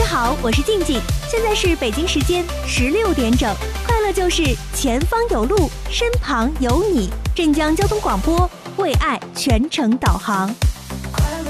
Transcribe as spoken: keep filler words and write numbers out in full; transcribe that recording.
好，我是静静，现在是北京时间十六点整。快乐就是前方有路，身旁有你。镇江交通广播为爱全程导航。